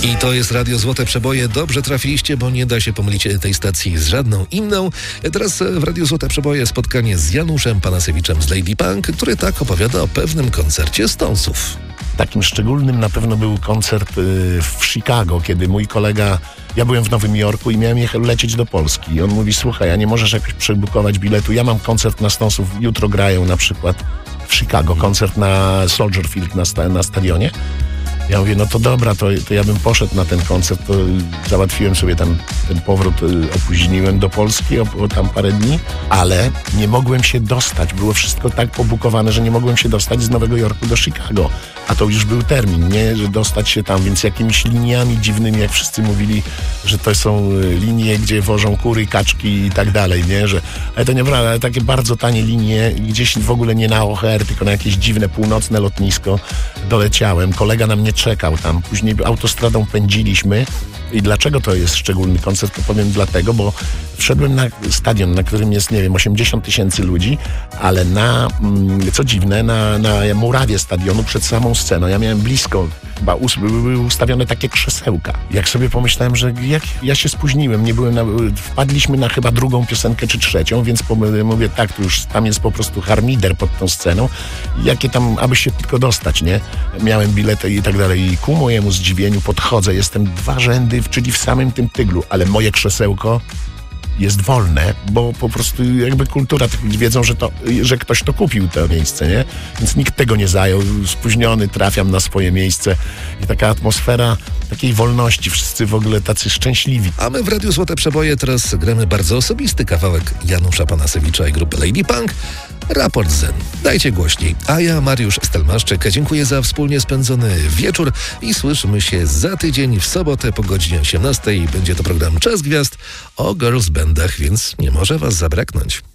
I to jest Radio Złote Przeboje. Dobrze trafiliście, bo nie da się pomylić tej stacji z żadną inną. Teraz w Radio Złote Przeboje spotkanie z Januszem Panasewiczem z Lady Punk, który tak opowiada o pewnym koncercie Stonesów. Takim szczególnym na pewno był koncert w Chicago, kiedy mój kolega, ja byłem w Nowym Jorku i miałem lecieć do Polski. I on mówi, słuchaj, a nie możesz jakoś przebukować biletu? Ja mam koncert na Stonesów, jutro grają na przykład w Chicago, koncert na Soldier Field na stadionie. Ja mówię, no to dobra, to ja bym poszedł na ten koncert, to załatwiłem sobie tam ten powrót, opóźniłem do Polski o tam parę dni, ale nie mogłem się dostać, było wszystko tak pobukowane, że nie mogłem się dostać z Nowego Jorku do Chicago, a to już był termin, nie, że dostać się tam, więc jakimiś liniami dziwnymi, jak wszyscy mówili, że to są linie, gdzie wożą kury, kaczki i tak dalej, nie, że, ale to nieprawda, ale takie bardzo tanie linie, gdzieś w ogóle nie na OHR, tylko na jakieś dziwne północne lotnisko doleciałem, kolega na mnie czekał tam, później autostradą pędziliśmy i dlaczego to jest szczególny koncert, to powiem dlatego, bo wszedłem na stadion, na którym jest, nie wiem, 80 000 ludzi, ale co dziwne, na murawie stadionu przed samą sceną, ja miałem blisko, chyba były ustawione takie krzesełka. Jak sobie pomyślałem, że ja się spóźniłem, nie byłem wpadliśmy na chyba drugą piosenkę czy trzecią, więc mówię, tak, to już tam jest po prostu harmider pod tą sceną, jakie tam, aby się tylko dostać, nie? Miałem bilety i tak dalej i ku mojemu zdziwieniu podchodzę, jestem 2 rzędy, czyli w samym tym tyglu, ale moje krzesełko jest wolne, bo po prostu jakby kultura, wiedzą, że ktoś to kupił to miejsce, nie? Więc nikt tego nie zajął, spóźniony, trafiam na swoje miejsce i taka atmosfera takiej wolności, wszyscy w ogóle tacy szczęśliwi. A my w Radiu Złote Przeboje teraz gramy bardzo osobisty kawałek Janusza Panasewicza i grupy Lady Punk, Raport Zen. Dajcie głośniej. A ja, Mariusz Stelmaszczyk, dziękuję za wspólnie spędzony wieczór i słyszymy się za tydzień w sobotę po godzinie 18. Będzie to program Czas Gwiazd o girls bandach, więc nie może was zabraknąć.